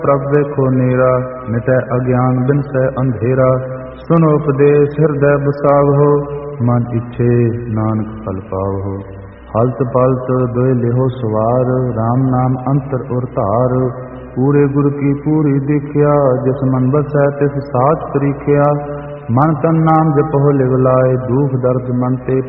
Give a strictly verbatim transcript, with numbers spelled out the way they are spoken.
ਪ੍ਰਭ ਵੇਖੋ ਨੀਰਾ, ਮਿਟੈ ਅਗਿਆਨ ਬਿਨਸੈ ਅੰਧੇਰਾ। ਸੁਨੋ ਉਪਦੇਸ਼ ਹਿਰਦੈ ਬਸਾਵਹੁ, ਮਨ ਇੱਛੇ ਨਾਨਕ ਫਲ ਪਾਵਹੁ। ਹਲਤ ਪਲਤ ਦੋਇ ਲਿਹੋ ਸਵਾਰ, ਰਾਮ ਨਾਮ ਅੰਤਰ ਉਰ ਧਾਰ। ਪੂਰੇ ਗੁਰ ਕੀ ਪੂਰੀ ਦੇਖਿਆ, ਜਿਸ ਮਨ ਬਸੈ ਤਿਸ ਸਾਚ ਤਰੀਖਿਆ। ਮਨ ਤਨ ਨਾਮ ਜਪਹੁ ਲਿਵ ਲਾਇ, ਦੁਖ ਦਰਦ ਮਨ ਤੇ